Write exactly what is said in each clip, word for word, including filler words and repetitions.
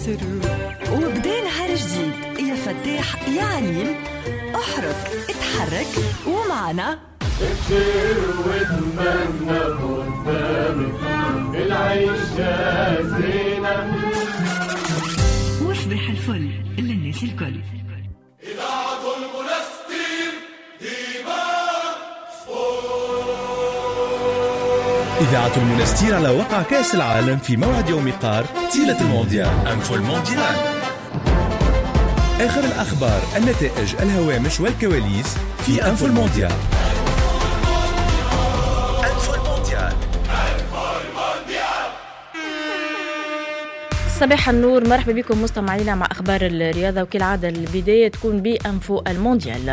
الشروق وبدا نهار جديد. يا فتاح يا عليم، احرك اتحرك ومعنا ابشر واتمنى قدامك العيشة زينة وصباح الفل للناس الكل. إذاعة المنستير ديما إذاعة المنستير على وقع كأس العالم في موعد يوم قار تيلة المونديال أنفو المونديال. آخر الأخبار، النتائج، الهوامش والكواليس في أنفو المونديال. أنفو المونديال. صباح النور، مرحبا بكم مستمعينا مع أخبار الرياضة، وكالعادة البداية تكون بأنفو المونديال.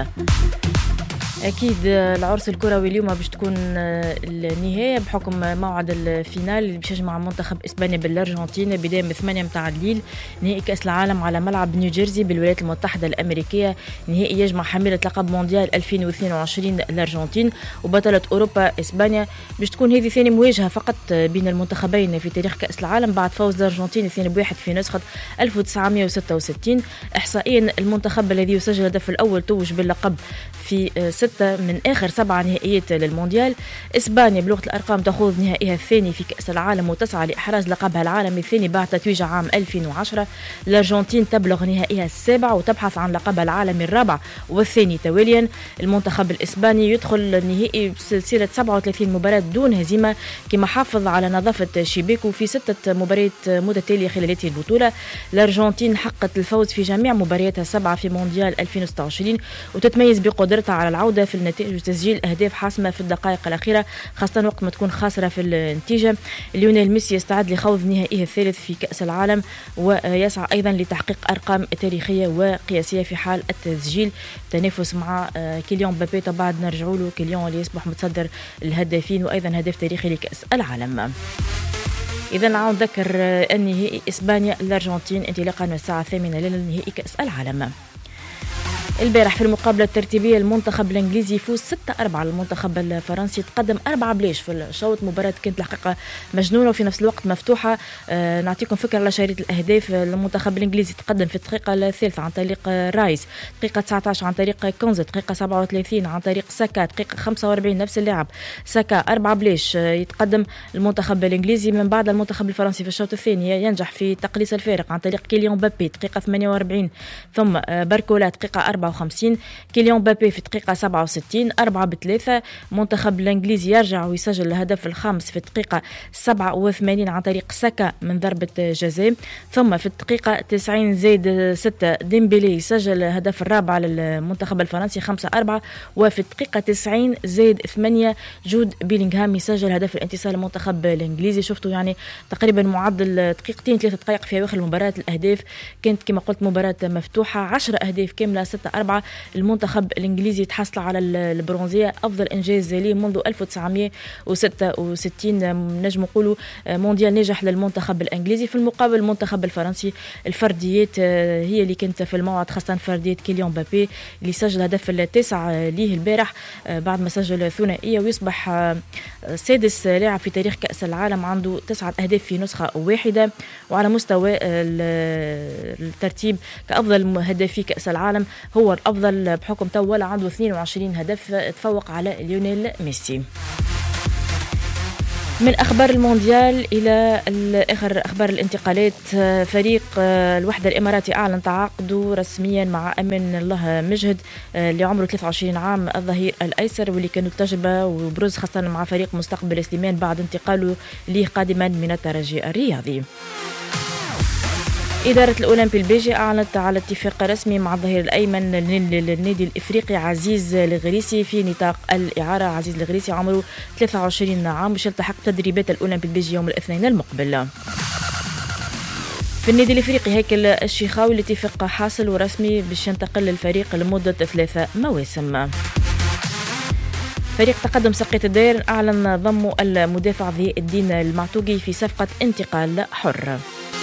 أكيد العرس الكروي اليوم باش تكون النهاية بحكم موعد الفينال اللي باش يجمع منتخب إسبانيا بالأرجنتين بداية من ثمانية متاع الليل. نهائي كأس العالم على ملعب نيوجيرسي بالولايات المتحدة الأمريكية، نهائي يجمع حاملة لقب مونديال ألفين واثنين وعشرين الأرجنتين وبطلة أوروبا إسبانيا. باش تكون هذه ثاني مواجهة فقط بين المنتخبين في تاريخ كأس العالم بعد فوز الأرجنتين اثنين بواحد في نسخة ألف وتسعمائة وستة وستين. إحصائيا المنتخب الذي يسجل الهدف الأول توج باللقب في ستة من آخر سبعة نهائيات للمونديال. إسبانيا بلغة الأرقام تخوض نهائيها الثاني في كأس العالم وتسعى لإحراز لقبها العالمي الثاني بعد تتويجها عام ألفين وعشرة. الأرجنتين تبلغ نهائيها السابع وتبحث عن لقبها العالمي الرابع والثاني تواليا. المنتخب الإسباني يدخل النهائي بسلسلة سبعة وثلاثين مباراة دون هزيمة كما حافظ على نظافة شباكه في ستة مباريات متتالية خلال هذه البطولة. الأرجنتين حققت الفوز في جميع مبارياتها السبعة في مونديال ألفين وستة وعشرين وتتميز بقدرتها على العودة في النتائج وتسجيل أهداف حاسمة في الدقائق الأخيرة خاصة وقت ما تكون خاسرة في النتيجة. ليونيل ميسي يستعد لخوض نهائيه الثالث في كأس العالم ويسعى أيضا لتحقيق أرقام تاريخية وقياسية في حال التسجيل، تنافس مع كيليان مبابي. طبعا نرجعوا له كيليان اللي يصبح متصدر الهدافين وأيضا هداف تاريخي لكأس العالم. إذا نعاود نذكر النهائي إسبانيا الأرجنتين انطلاقا من الساعة الثامنة ليلا نهائي كأس العالم. البارح في المقابلة الترتيبية المنتخب الانجليزي يفوز ستة أربعة على المنتخب الفرنسي، تقدم أربعة بلاش في الشوط. مباراة كانت الحقيقة مجنونة وفي نفس الوقت مفتوحة. آه نعطيكم فكرة على شريط الأهداف. المنتخب الانجليزي تقدم في الدقيقة الثالثة عن طريق رايس، دقيقة تسعة عشر عن طريق كونز، دقيقة سبعة وثلاثين عن طريق ساكا، دقيقة خمسة وأربعين نفس اللاعب ساكا أربعة بلاش. يتقدم المنتخب الانجليزي. من بعد المنتخب الفرنسي في الشوط الثاني ينجح في تقليص الفارق عن طريق كيليان مبابي دقيقة ثمانية وأربعين، ثم باركولا دقيقة أربعة وخمسين، كيليان مبابي في الدقيقة سبعة وستين، أربعة بثلاثة. منتخب الانجليزي يرجع ويسجل الهدف الخامس في الدقيقة سبعة وثمانين عن طريق ساكا من ضربة جزاء، ثم في الدقيقة تسعين زائد ستة ديمبلي يسجل الهدف الرابع للمنتخب الفرنسي خمسة أربعة، وفي الدقيقة تسعين زائد ثمانية جود بيلينغهام يسجل هدف الانتصار للمنتخب الانجليزي. شفتوا يعني تقريبا معدل دقيقتين ثلاثة دقائق في اواخر المباراة. الاهداف كانت كما قلت مباراة مفتوحة، عشرة اهداف كاملة ستة أربعة. المنتخب الانجليزي تحصل على البرونزية، افضل انجاز ليه منذ ألف وتسعمائة وستة وستين. نجم نقولوا مونديال ناجح للمنتخب الانجليزي. في المقابل المنتخب الفرنسي الفرديات هي اللي كانت في الموعد، خاصة فردية كيليان مبابي اللي سجل هدف التاسع ليه البارح بعد ما سجل ثنائية ويصبح سادس لاعب في تاريخ كأس العالم عنده تسعة أهداف في نسخة واحدة. وعلى مستوى الترتيب كأفضل هدافي كأس العالم هو الأفضل بحكم تولى عنده اثنين وعشرين هدف، تفوق على ليونيل ميسي. من أخبار المونديال إلى آخر أخبار الانتقالات، فريق الوحدة الإماراتي أعلن تعاقده رسميا مع أمين الله مجهد اللي عمره ثلاثة وعشرين عام، الظهير الأيسر واللي كانت تجربة وبرز خاصة مع فريق مستقبل سليمان بعد انتقاله ليه قادما من الترجي الرياضي. إدارة الأولمبي البيجي أعلنت على اتفاق رسمي مع الظهير الأيمن للنادي الإفريقي عزيز الغريسي في نطاق الإعارة. عزيز الغريسي عمره ثلاثة وعشرين عام باش يلتحق تدريبات الأولمبي البيجي يوم الاثنين المقبل. في النادي الإفريقي هيكل الشيخاوي الاتفاق حاصل ورسمي باش ينتقل للفريق لمدة ثلاثة مواسم. فريق تقدم سقيت الدير أعلن ضم المدافع ضياء الدين المعتوقي في صفقة انتقال حر.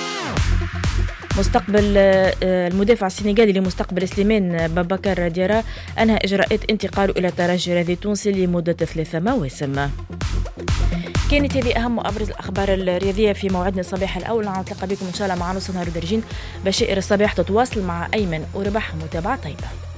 مستقبل المدافع السنغالي لمستقبل سليمان بابكر ديارا أنهى إجراءات انتقاله إلى الترجي الرياضي التونسي لمدة ثلاثة مواسم. كانت هذه أهم وأبرز الأخبار الرياضية في موعدنا الصباح الأول. نلتقي بكم إن شاء الله مع نص نهار ودرجين. بشائر الصباح تتواصل مع أيمن وربح متابعة طيبة.